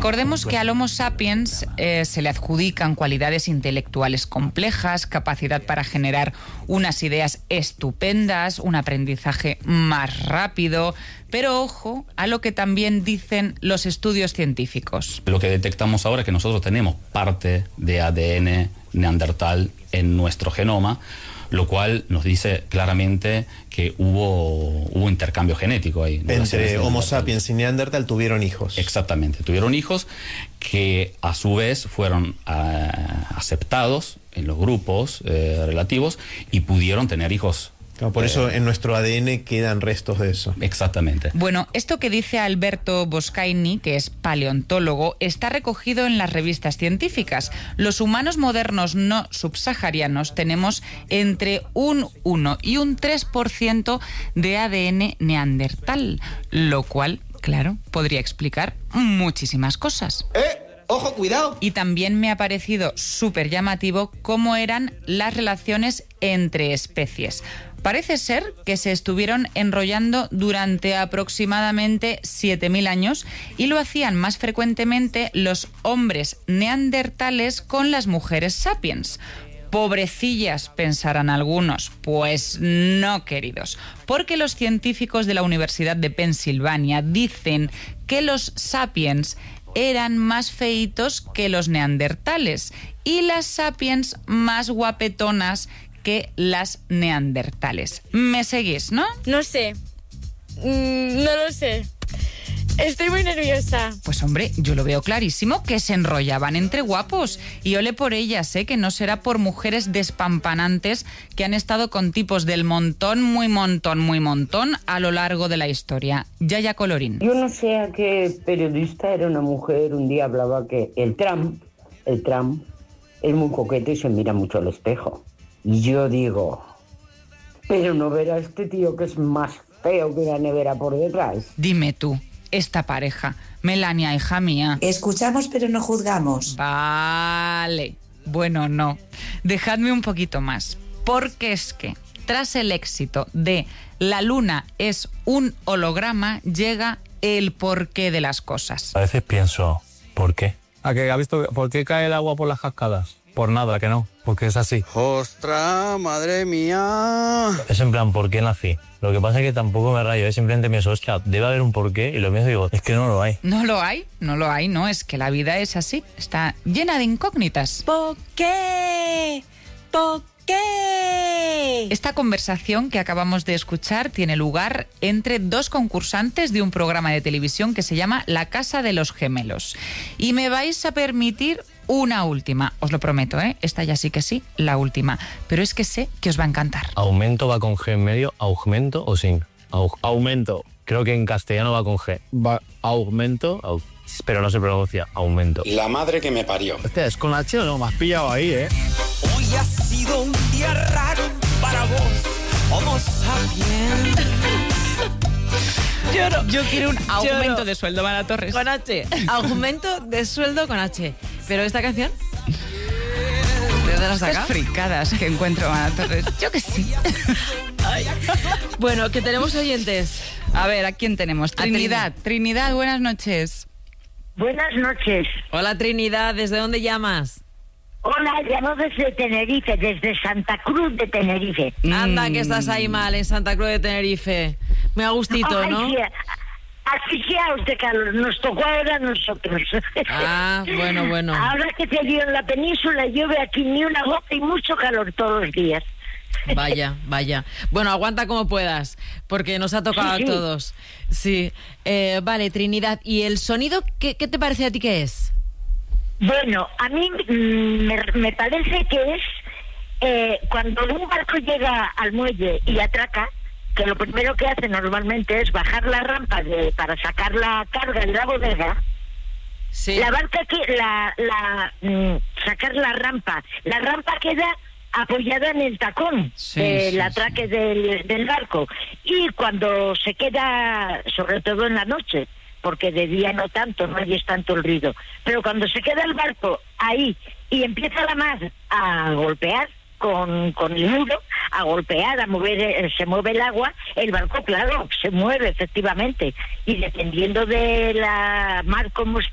Recordemos que al Homo sapiens se le adjudican cualidades intelectuales complejas, capacidad para generar unas ideas estupendas, un aprendizaje más rápido, pero ojo a lo que también dicen los estudios científicos. Lo que detectamos ahora es que nosotros tenemos parte de ADN neandertal en nuestro genoma, lo cual nos dice claramente que hubo intercambio genético ahí. Entre Homo sapiens y Neandertal tuvieron hijos. Exactamente, tuvieron hijos que a su vez fueron aceptados en los grupos relativos y pudieron tener hijos. Por eso en nuestro ADN quedan restos de eso. Exactamente. Bueno, esto que dice Alberto Boscaini, que es paleontólogo, está recogido en las revistas científicas. Los humanos modernos no subsaharianos tenemos entre un 1 y un 3% de ADN neandertal, lo cual, claro, podría explicar muchísimas cosas. ¡Ojo, cuidado! Y también me ha parecido súper llamativo cómo eran las relaciones entre especies. Parece ser que se estuvieron enrollando durante aproximadamente 7.000 años y lo hacían más frecuentemente los hombres neandertales con las mujeres sapiens. Pobrecillas, pensarán algunos. Pues no, queridos, porque los científicos de la Universidad de Pensilvania dicen que los sapiens eran más feitos que los neandertales y las sapiens más guapetonas que las neandertales. ¿Me seguís, no? No sé. No lo sé. Estoy muy nerviosa. Pues hombre, yo lo veo clarísimo, que se enrollaban entre guapos. Y ole por ellas, que no será por mujeres despampanantes que han estado con tipos del montón, muy montón a lo largo de la historia. Yaya Colorín. Yo no sé a qué periodista era una mujer, un día hablaba que el Trump es muy coqueto y se mira mucho al espejo. Y yo digo, pero no verá este tío que es más feo que la nevera por detrás. Dime tú, esta pareja, Melania, hija mía. Escuchamos pero no juzgamos. Vale, bueno, no. Dejadme un poquito más, porque es que tras el éxito de La Luna es un holograma, llega el porqué de las cosas. A veces pienso, ¿por qué? ¿A que ha visto por qué cae el agua por las cascadas? Por nada, que no, porque es así. ¡Ostras, madre mía! Es en plan, ¿por qué nací? Lo que pasa es que tampoco me rayo, simplemente pienso, hostia, debe haber un porqué, y lo pienso y digo, es que no lo hay. No lo hay, no, es que la vida es así, está llena de incógnitas. ¿Por qué? ¿Por qué? Esta conversación que acabamos de escuchar tiene lugar entre dos concursantes de un programa de televisión que se llama La Casa de los Gemelos. Y me vais a permitir una última, os lo prometo, esta ya sí que sí, la última. Pero es que sé que os va a encantar. ¿Aumento va con G en medio, augmento o sin? Aumento. Creo que en castellano va con G. Augmento, pero no se pronuncia, aumento. La madre que me parió. Hostia, ¿es con H o no? Me has pillado ahí, Hoy ha sido un día raro para vos, Homo sapiens. Yo quiero un aumento de sueldo, Mara Torres. Con H. Aumento de sueldo con H. Pero esta canción, ¿de dónde la saca? Estas fricadas que encuentro, Mara Torres. Yo que sí. Ay. Bueno, que tenemos oyentes. A ver, ¿a quién tenemos? Trinidad. Trinidad, buenas noches. Buenas noches. Hola, Trinidad, ¿desde dónde llamas? Hola, llamo desde Tenerife, desde Santa Cruz de Tenerife. Anda, que estás ahí mal, en Santa Cruz de Tenerife. Me ha gustito, Ay, ¿no? Sí, asfixiados de calor, nos tocó ahora a nosotros. Ah, bueno. Ahora que te dio en la península, llueve aquí ni una gota y mucho calor todos los días. Vaya. Bueno, aguanta como puedas, porque nos ha tocado Sí. a todos. Sí. Vale, Trinidad, ¿y el sonido qué te parece a ti que es? Bueno, a mí me parece que es cuando un barco llega al muelle y atraca, que lo primero que hace normalmente es bajar la rampa para sacar la carga en la bodega. Sí. La barca sacar la rampa queda apoyada en el tacón del atraque del barco, y cuando se queda, sobre todo en la noche, porque de día no tanto, no hay tanto el ruido, pero cuando se queda el barco ahí y empieza la mar a golpear con el nudo, a golpear, a mover, se mueve el agua, el barco, claro, se mueve efectivamente, y dependiendo de la mar como